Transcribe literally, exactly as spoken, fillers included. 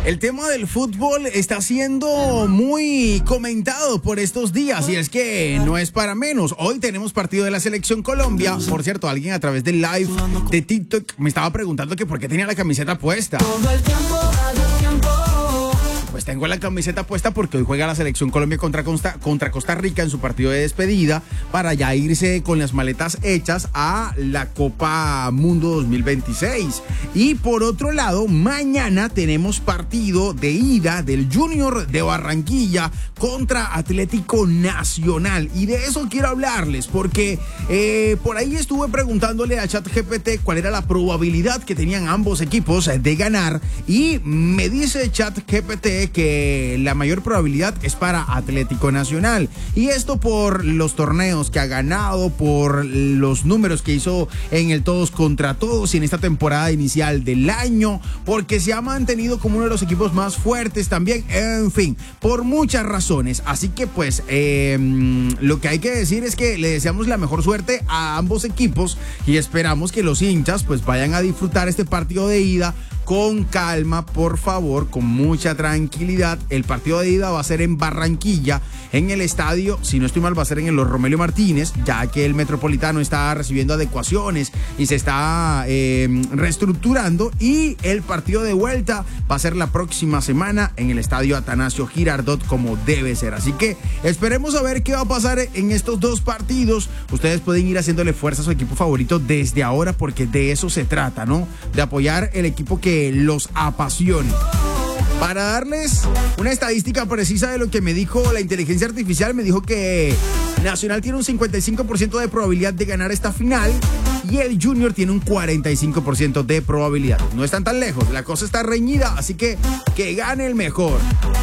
El tema del fútbol está siendo muy comentado por estos días y es que no es para menos. Hoy tenemos partido de la Selección Colombia. Por cierto, alguien a través del live de TikTok me estaba preguntando que por qué tenía la camiseta puesta. Pues tengo la camiseta puesta porque hoy juega la Selección Colombia contra Costa, contra Costa Rica en su partido de despedida para ya irse con las maletas hechas a la Copa Mundo dos mil veintiséis. Y por otro lado, mañana tenemos partido de ida del Junior de Barranquilla contra Atlético Nacional. Y de eso quiero hablarles porque eh, por ahí estuve preguntándole a ChatGPT cuál era la probabilidad que tenían ambos equipos de ganar y me dice ChatGPT que la mayor probabilidad es para Atlético Nacional, y esto por los torneos que ha ganado, por los números que hizo en el todos contra todos y en esta temporada inicial del año, porque se ha mantenido como uno de los equipos más fuertes también, en fin, por muchas razones. Así que pues eh, lo que hay que decir es que le deseamos la mejor suerte a ambos equipos y esperamos que los hinchas pues vayan a disfrutar este partido de ida con calma, por favor, con mucha tranquilidad. El partido de ida va a ser en Barranquilla, en el estadio, si no estoy mal, va a ser en el Romelio Martínez, ya que el Metropolitano está recibiendo adecuaciones y se está eh, reestructurando, y el partido de vuelta va a ser la próxima semana en el estadio Atanasio Girardot, como debe ser. Así que esperemos a ver qué va a pasar en estos dos partidos. Ustedes pueden ir haciéndole fuerza a su equipo favorito desde ahora, porque de eso se trata, ¿no? De apoyar el equipo que los apasione. Para darles una estadística precisa de lo que me dijo la inteligencia artificial, me dijo que Nacional tiene un cincuenta y cinco por ciento de probabilidad de ganar esta final y el Junior tiene un cuarenta y cinco por ciento de probabilidad. No están tan lejos, la cosa está reñida, así que que gane el mejor.